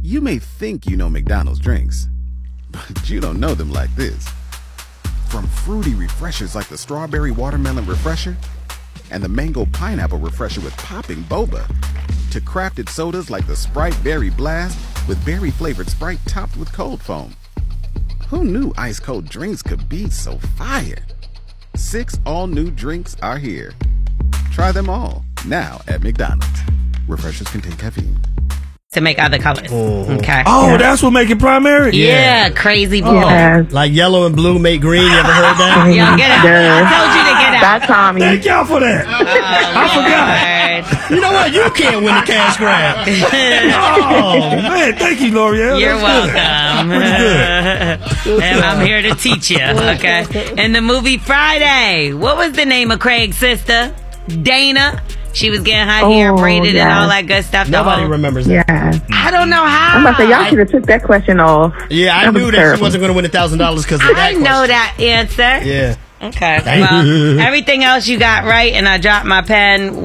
You may think you know McDonald's drinks, but you don't know them like this. From fruity refreshers like the Strawberry Watermelon Refresher and the Mango Pineapple Refresher with popping boba, to crafted sodas like the Sprite Berry Blast with berry-flavored Sprite topped with cold foam. Who knew ice-cold drinks could be so fire? 6 all-new drinks are here. Try them all, now at McDonald's. Refreshers contain caffeine. To make other colors. Okay. Oh, that's what make it primary? Yeah, crazy blue. Like yellow and blue make green. You ever heard that? Yo, get out. I told you to get out. That's Tommy. Thank y'all for that. I forgot. You know what? You can't win the cash grab. Oh, man. Thank you, L'Oreal. You're That's welcome. Pretty good. And I'm here to teach you, okay? In the movie Friday, what was the name of Craig's sister? Dana. She was getting her hair braided and all that good stuff. Nobody remembers that. Yeah. I don't know how. I'm about to say, y'all should have took that question off. Yeah, I knew that she wasn't going to win $1,000 because of that I know that answer. Yeah. Okay. Well, everything else you got right, and I dropped my pen.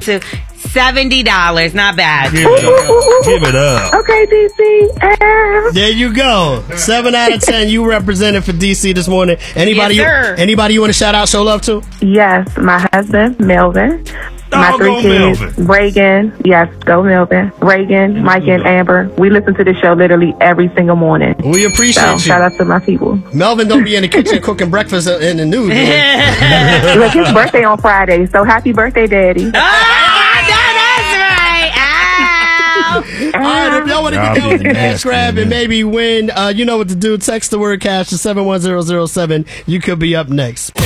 $70. Not bad. Give it up. Okay, DC. There you go. 7 out of 10. You represented for DC this morning. Anybody? Yes, sir. Anybody you want to shout out, show love to? Yes, my husband, Melvin. My Oh, 3 go kids, Melvin. Reagan. Yes, go Melvin. Reagan, Mike, and Amber. We listen to the show literally every single morning. We appreciate So, you. shout out to my people. Melvin don't be in the kitchen cooking breakfast in the news. Look, his birthday on Friday, so happy birthday, Daddy. All right, if y'all want to get down with the cash grab and maybe win, you know what to do. Text the word cash to 71007. You could be up next.